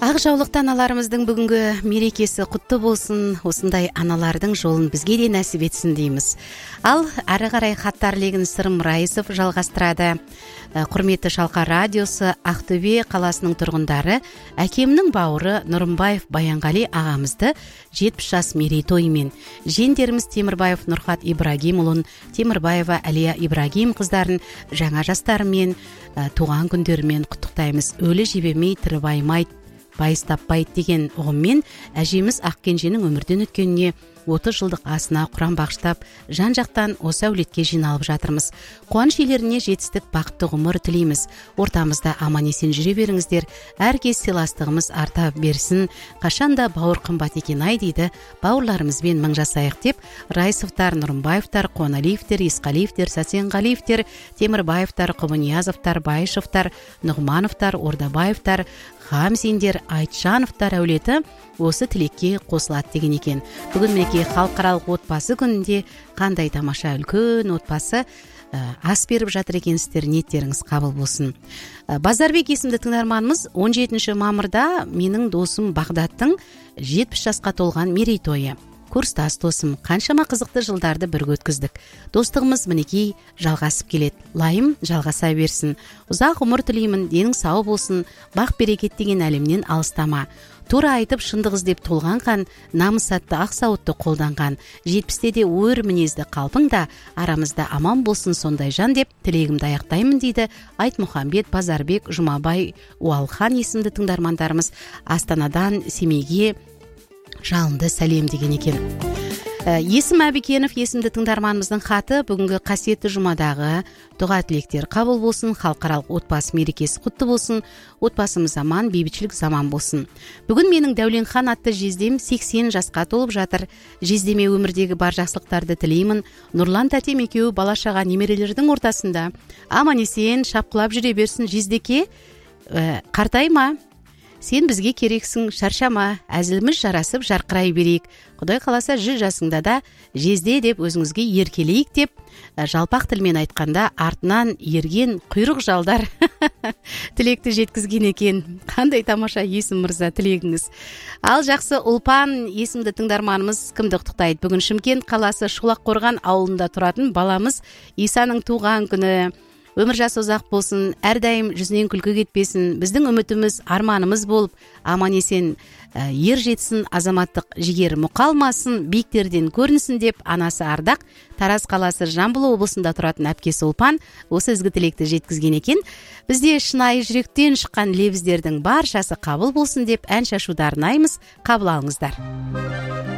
Ақ жаулықты аналарымыздың бүгінгі мерекесі құтты болсын, осындай аналардың жолын бізге де нәсіп етсін дейміз. Ал ары қарай хаттар легін Сырым Раисов жалғастырады. Құрметті Шалқар радиосы, Ақтөбе қаласының тұрғындары, әкемнің бауыры Нұрымбаев Баянғали ағамызды 70 жас мерейтойымен, жендеріміз Темірбаев Нұрхат Ибрагимұлын, Темірбаева Әлия Ибрагим қыздарын жаңа жастарымен, туған күндерімен құттықтаймыз. Өлі жебемей, тірі баймайды, байыз таппайды деген ұғыммен әжеміз Ақкенженің өмірден өткеніне 30 жылдық асына құран бағыштап, жан-жақтан осы әулетке жиналып жатырмыз. Қуаныш иелеріне жетістік, бақытты ғұмыр тілейміз. Ортамызда аман-есен жүре беріңіздер. Әркез сыйластығымыз арта берсін. Қашанда бауыр қымбат екен ай дейді. Бауырларымызбен мың жасайық деп, Раисовтар, Нұрымбаевтар, Қуаналиевтер, Исқалиевтер, Сасенғалиевтер, Темірбаевтар, Құбыниязовтар, Байышевтар, Нұғмановтар, Ордабаевтар, Хамзиндер, Айтжановтар әулеті осы тілекке қосылады деген екен. Бүгін мінекей халықаралық отбасы күнінде қандай тамаша үлкен отбасы ас беріп жатыр екенсіздер, ниеттеріңіз қабыл болсын. Базарбек есімді тыңдарманымыз 17 мамырда менің досым Бағдаттың 70 жасқа толған мерейтойы. Курстас досым, қаншама қызықты жылдарды бірге өткіздік. Достығымыз мінекей жалғасып келеді. Лайым жалғаса берсін. Ұзақ ғұмыр тілеймін, денің сау болсын, бақ берекет деген әлемнен алыстама. Тура айтып шындық іздеп толған қан, намыс атты ақ сауытты қолданған. 70-те де өр мінезді қалпың да арамызда аман болсын сондай жан деп тілегімді аяқтаймын дейді Айтмұхамбет, Базарбек, Жұмабай, Уалхан есімді тыңдармандарымыз Астанадан Семейге жалынды сәлем деген екен. Есім Әбікенов есімді тыңдарманымыздың хаты бүгінгі қасиетті жұмадағы дұға тілектер қабыл болсын, халықаралық отбасы мерекесі құтты болсын, отбасымыз аман, бейбітшілік заман болсын. Бүгін менің Дәуленхан атты жездем 80 жасқа толып жатыр. Жездеме өмірдегі бар жақсылықтарды тілеймін. Нұрлан тәтем екеуі бала-шаға немерелердің ортасында аман-есен шапқылап жүре берсін. Жездеке, қартайма, сен бізге керексің, шаршама, әзіліміз жарасып жарқырай берейік. Құдай қаласа 100 жасыңда да жезде деп өзіңізге еркелейік деп, жалпақ тілмен айтқанда артынан ерген құйрық жалдар тілекті жеткізген екен. Қандай тамаша есім мырза тілегіңіз. Ал жақсы Ұлпан есімді тыңдарманымыз кімді құттықтайды? Бүгін Шымкент қаласы Шолаққорған ауылында тұратын баламыз Исаның туған күні. Өмір жасы ұзақ болсын, әрдайым жүзінен күлкі кетпесін, біздің үмітіміз, арманымыз болып, аман-есен ер жетсін, азаматтық жігер мұқалмасын, биіктерден көрінсін деп анасы Ардақ, Тараз қаласы Жамбыл облысында тұратын әпкесі Ұлпан осы ізгі тілекті жеткізген екен. Бізде шынайы жүректен шыққан лебіздердің баршасы қабыл болсын деп ән шашуды арнаймыз, қабыл алыңыздар.